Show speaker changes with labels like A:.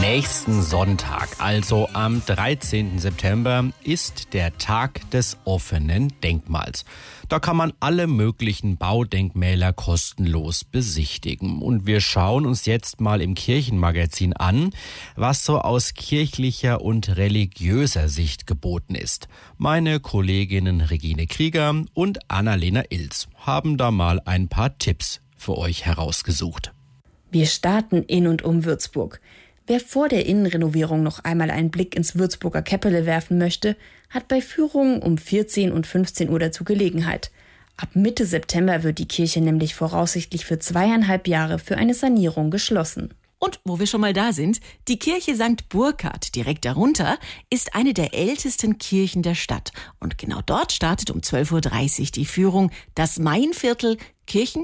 A: Nächsten Sonntag, also am 13. September, ist der Tag des offenen Denkmals. Da kann man alle möglichen Baudenkmäler kostenlos besichtigen. Und wir schauen uns jetzt mal im Kirchenmagazin an, was so aus kirchlicher und religiöser Sicht geboten ist. Meine Kolleginnen Regine Krieger und Annalena Ilz haben da mal ein paar Tipps für euch herausgesucht.
B: Wir starten in und um Würzburg. Wer vor der Innenrenovierung noch einmal einen Blick ins Würzburger Käppele werfen möchte, hat bei Führungen um 14 und 15 Uhr dazu Gelegenheit. Ab Mitte September wird die Kirche nämlich voraussichtlich für 2,5 Jahre für eine Sanierung geschlossen.
C: Und wo wir schon mal da sind, die Kirche St. Burkhard direkt darunter ist eine der ältesten Kirchen der Stadt. Und genau dort startet um 12.30 Uhr die Führung Das Mainviertel Kirchen